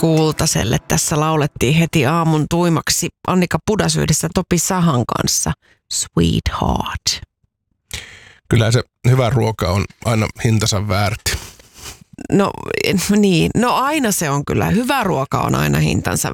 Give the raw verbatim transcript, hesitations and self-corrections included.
Kultaselle. Tässä laulettiin heti aamun tuimaksi Annika Pudas yhdessä Topi Sahan kanssa. Sweetheart. Kyllä se hyvä ruoka on aina hintansa väärti. No niin, no aina se on kyllä. Hyvä ruoka on aina hintansa